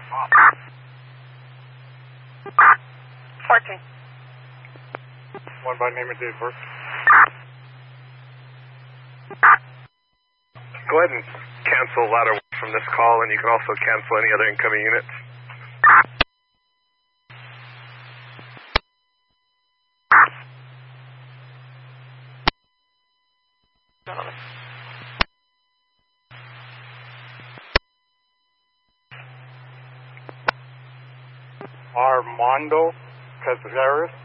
14. One by name and date of birth. Go ahead and cancel ladder from this call, and you can also cancel any other incoming units. Armando Cazares.